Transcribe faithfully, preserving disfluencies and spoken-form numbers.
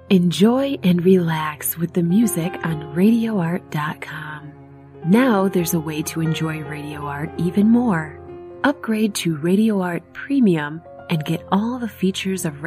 Enjoy and relax with the music on radio art dot com. Now there's a way to enjoy RadioArt even more. Upgrade to RadioArt Premium and get all the features of